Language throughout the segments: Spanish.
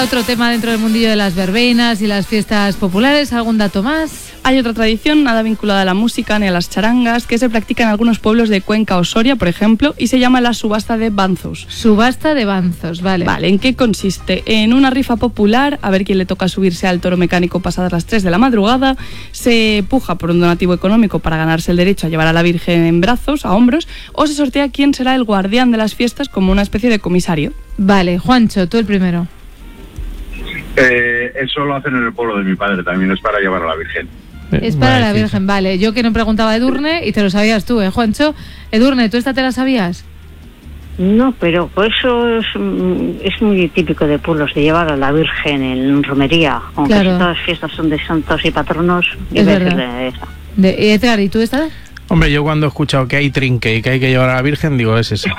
Otro tema dentro del mundillo de las verbenas y las fiestas populares, ¿algún dato más? Hay otra tradición nada vinculada a la música ni a las charangas que se practica en algunos pueblos de Cuenca o Soria, por ejemplo, y se llama la subasta de banzos. Subasta de banzos, vale. Vale, ¿en qué consiste? En una rifa popular, a ver quién le toca subirse al toro mecánico pasadas las 3 de la madrugada, se puja por un donativo económico para ganarse el derecho a llevar a la Virgen en brazos, a hombros, o se sortea quién será el guardián de las fiestas como una especie de comisario. Vale, Juancho, tú el primero. Eso lo hacen en el pueblo de mi padre, también es para llevar a la Virgen. Es para la Virgen, vale. Yo que no preguntaba a Edurne y te lo sabías tú, Juancho. Edurne, ¿tú esta te la sabías? No, pero eso es muy típico de pueblos, de llevar a la Virgen en romería. Aunque claro. Si todas las fiestas son de santos y patronos, es verdad. Esa. Edgar, ¿y tú esta? Hombre, yo cuando he escuchado que hay trinque y que hay que llevar a la Virgen, digo, es eso.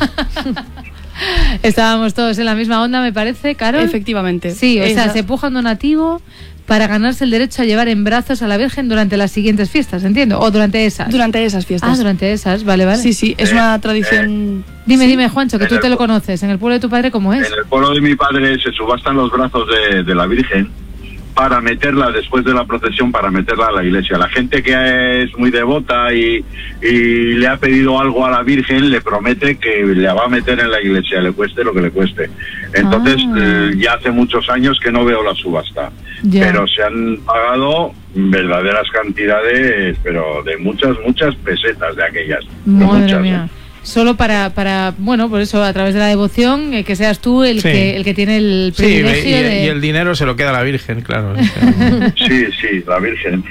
Estábamos todos en la misma onda, me parece, Carol. Efectivamente. Sí, o sea, se puja un donativo para ganarse el derecho a llevar en brazos a la Virgen durante las siguientes fiestas, entiendo, o durante esas. Durante esas fiestas. Ah, durante esas, vale. Sí, es una tradición... Dime, Juancho, que tú te lo conoces. ¿En el pueblo de tu padre cómo es? En el pueblo de mi padre se subastan los brazos de la Virgen para meterla, después de la procesión, para meterla a la iglesia. La gente que es muy devota y le ha pedido algo a la Virgen, le promete que le va a meter en la iglesia, le cueste lo que le cueste. Entonces, ya hace muchos años que no veo la subasta. Ya. Pero se han pagado verdaderas cantidades, pero de muchas pesetas de aquellas. Madre mía. Solo para, bueno, por eso, a través de la devoción, que seas tú el que tiene el privilegio y el dinero se lo queda a la Virgen, claro. Sí, la Virgen.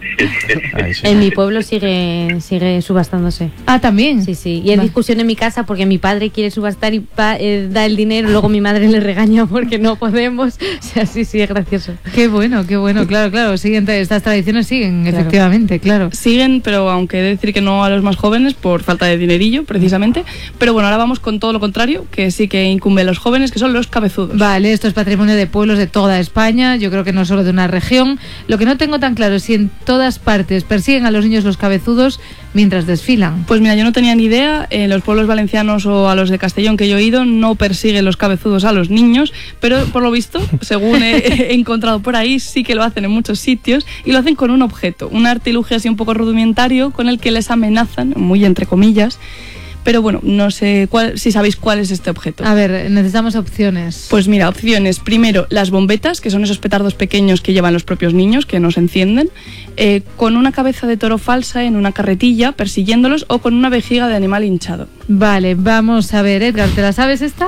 Ay, sí. En mi pueblo sigue subastándose. Ah, ¿también? Sí. Y hay discusión en mi casa porque mi padre quiere subastar y da el dinero, luego mi madre le regaña porque no podemos. O sea, sí, es gracioso. Qué bueno, claro. Estas tradiciones siguen, claro. Efectivamente, claro. Siguen, pero aunque he de decir que no a los más jóvenes por falta de dinerillo, precisamente. Pero bueno, ahora vamos con todo lo contrario, que sí que incumbe a los jóvenes, que son los cabezudos. Vale, esto es patrimonio de pueblos de toda España, yo creo que no solo de una región. Lo que no tengo tan claro es si en todas partes persiguen a los niños los cabezudos mientras desfilan. Pues mira, yo no tenía ni idea. En los pueblos valencianos o a los de Castellón que yo he ido, no persiguen los cabezudos a los niños, pero por lo visto, según he encontrado por ahí, sí que lo hacen en muchos sitios y lo hacen con un objeto, un artilugio así un poco rudimentario con el que les amenazan, muy entre comillas. Pero bueno, no sé si sabéis cuál es este objeto. A ver, necesitamos opciones. Pues mira, opciones. Primero, las bombetas, que son esos petardos pequeños que llevan los propios niños, que no se encienden, con una cabeza de toro falsa en una carretilla, persiguiéndolos, o con una vejiga de animal hinchado. Vale, vamos a ver, Edgar, ¿te la sabes esta?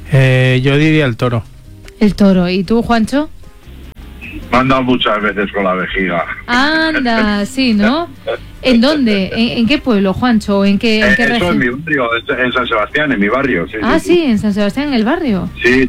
Yo diría el toro. El toro. ¿Y tú, Juancho? Me han dado muchas veces con la vejiga. Anda, sí, ¿no? ¿En dónde? ¿En qué pueblo, Juancho? ¿O en qué región? Eso en mi barrio, en San Sebastián, en mi barrio. Sí, en San Sebastián, en el barrio. Sí.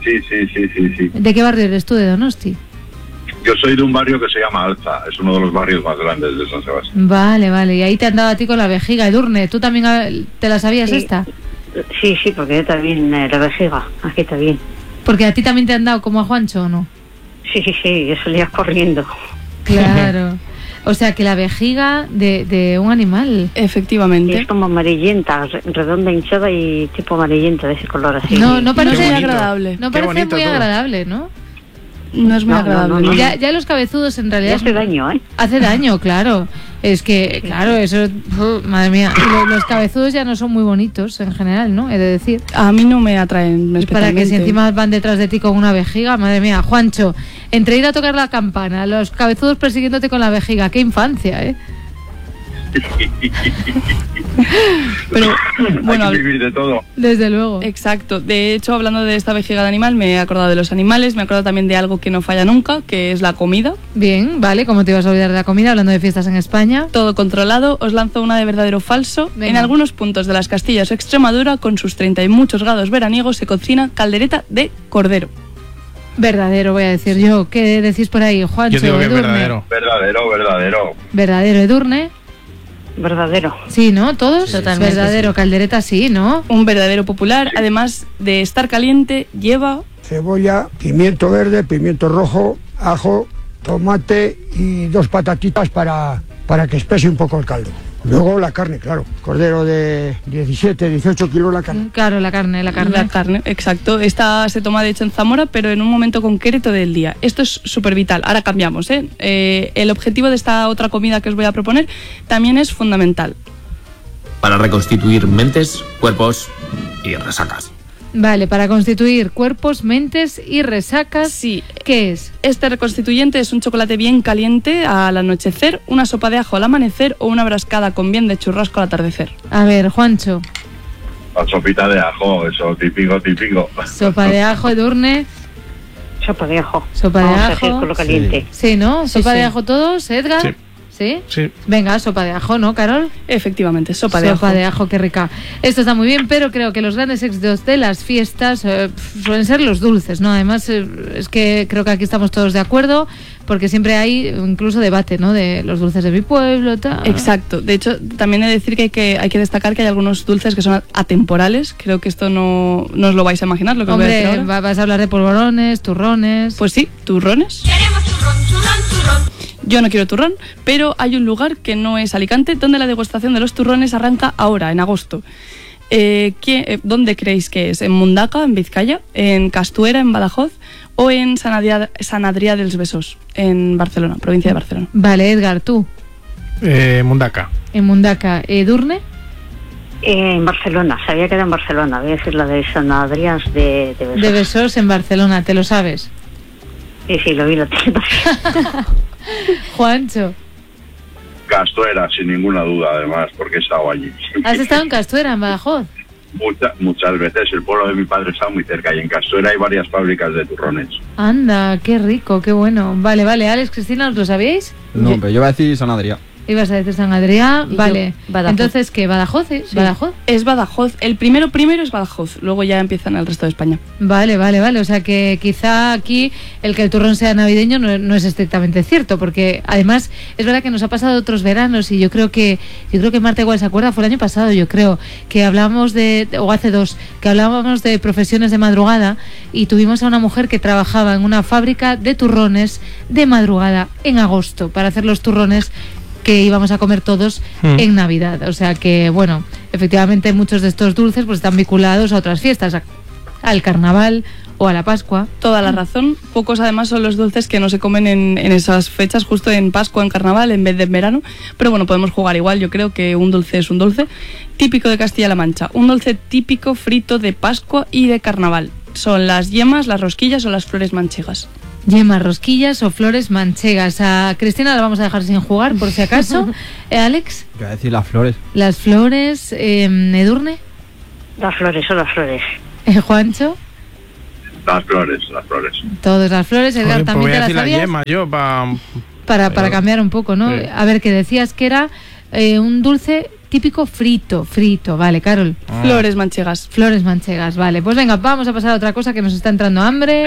¿De qué barrio eres tú, de Donosti? Yo soy de un barrio que se llama Alza, es uno de los barrios más grandes de San Sebastián. Vale, y ahí te han dado a ti con la vejiga, Edurne. ¿Tú también te la sabías esta? Sí, porque yo también la vejiga, aquí también. ¿Porque a ti también te han dado como a Juancho o no? Sí, yo salía corriendo. Claro. O sea, que la vejiga de un animal. Efectivamente. Y es como amarillenta, redonda, hinchada y tipo amarillenta, de ese color así. No parece muy agradable. No parece muy agradable, ¿no? No es muy agradable. No. Ya los cabezudos en realidad... hace daño, ¿eh? Hace daño, claro. Es que, claro, eso... madre mía. Los cabezudos ya no son muy bonitos en general, ¿no? He de decir. A mí no me atraen especialmente. Para que si encima van detrás de ti con una vejiga, madre mía. Juancho, entre ir a tocar la campana, los cabezudos persiguiéndote con la vejiga, qué infancia, ¿eh? Pero bueno, hay que vivir de todo. Desde luego. Exacto. De hecho, hablando de esta vejiga de animal, me he acordado de los animales, me he acordado también de algo que no falla nunca, que es la comida. Bien, vale, ¿cómo te ibas a olvidar de la comida hablando de fiestas en España? Todo controlado. Os lanzo una de verdadero o falso. Venga. En algunos puntos de las Castillas o Extremadura, con sus 30 y muchos grados veraniegos, se cocina caldereta de cordero. Verdadero, voy a decir yo. ¿Qué decís por ahí, Juancho? Yo digo que es Edurne? Verdadero. Verdadero, Edurne. Verdadero. Sí, ¿no? ¿Todos? Totalmente. Verdadero, Sí. caldereta sí, ¿no? Un verdadero popular, además de estar caliente, lleva... Cebolla, pimiento verde, pimiento rojo, ajo, tomate y 2 patatitas para que espese un poco el caldo. Luego la carne, claro. Cordero de 17, 18 kilos la carne. Claro, la carne. La carne, exacto. Esta se toma de hecho en Zamora, pero en un momento concreto del día. Esto es súper vital. Ahora cambiamos, ¿eh? El objetivo de esta otra comida que os voy a proponer también es fundamental. Para reconstituir mentes, cuerpos y resacas. Vale, para constituir cuerpos, mentes y resacas. Sí. ¿Qué es? Este reconstituyente es un chocolate bien caliente al anochecer, una sopa de ajo al amanecer o una brascada con bien de churrasco al atardecer. A ver, Juancho. La sopita de ajo, eso, típico. Sopa de ajo, Edurne. Sopa de ajo. Sopa de Vamos a ajo. seguir con lo caliente. Sí, ¿no? Sí, Sopa sí. de ajo todos, Edgar. Sí. ¿Sí? Sí. Venga, sopa de ajo, ¿no, Carol? Efectivamente, sopa de ajo. Sopa de ajo, qué rica. Esto está muy bien, pero creo que los grandes éxitos de las fiestas suelen ser los dulces, ¿no? Además, es que creo que aquí estamos todos de acuerdo, porque siempre hay incluso debate, ¿no? De los dulces de mi pueblo, tal. Exacto. De hecho, también he de decir que hay que destacar que hay algunos dulces que son atemporales. Creo que esto no os lo vais a imaginar, lo que os voy a decir Hombre, ahora. vas a hablar de polvorones, turrones. Pues sí, turrones. Queremos turrón. Yo no quiero turrón, pero hay un lugar que no es Alicante donde la degustación de los turrones arranca ahora, en agosto. ¿Dónde creéis que es? ¿En Mundaca, en Vizcaya? ¿En Castuera, en Badajoz? ¿O en Sant Adrià dels Besòs, en Barcelona, provincia de Barcelona? Vale, Edgar, tú. Mundaca. En Mundaca. ¿Edurne? En Barcelona, sabía que era en Barcelona. Voy a decir la de Sant Adrià de Besòs. De Besòs en Barcelona, ¿te lo sabes? Sí, lo vi la tienda. Juancho. Castuera, sin ninguna duda, además, porque he estado allí. ¿Has estado en Castuera, en Badajoz? Muchas veces. El pueblo de mi padre está muy cerca y en Castuera hay varias fábricas de turrones. Anda, qué rico, qué bueno. Vale, Alex, Cristina, ¿os lo sabíais? No, pero yo iba a decir Sant Adrià. Ibas a decir San Adrià, Y vale. yo, Badajoz. Entonces, ¿qué? ¿Badajoz? ¿Sí? Sí. ¿Badajoz? Es Badajoz. El primero es Badajoz. Luego ya empiezan el resto de España. Vale. O sea que quizá aquí el que el turrón sea navideño no es estrictamente cierto, porque además es verdad que nos ha pasado otros veranos y yo creo que Marta igual se acuerda, fue el año pasado, yo creo, que hablábamos o hace 2, que hablábamos de profesiones de madrugada y tuvimos a una mujer que trabajaba en una fábrica de turrones de madrugada en agosto para hacer los turrones que íbamos a comer todos en Navidad. O sea que, bueno, efectivamente muchos de estos dulces pues están vinculados a otras fiestas, al carnaval o a la Pascua. Toda la razón. Pocos además son los dulces que no se comen en esas fechas, justo en Pascua, en carnaval, en vez de en verano. Pero bueno, podemos jugar igual. Yo creo que un dulce es un dulce típico de Castilla-La Mancha. Un dulce típico frito de Pascua y de carnaval. Son las yemas, las rosquillas o las flores manchegas. Yemas, rosquillas o flores manchegas. A Cristina la vamos a dejar sin jugar, por si acaso. Alex, Yo iba a decir las flores. las flores. Edurne, Las flores, son las flores. Juancho, Las flores. todas las flores. Edgar, Joder, pues voy también a te las decir la sabías. yema yo Para cambiar un poco, ¿no? Sí. A ver, que decías que era un dulce típico frito. Vale, Carol. Flores manchegas. Flores manchegas, vale. Pues venga, vamos a pasar a otra cosa que nos está entrando hambre.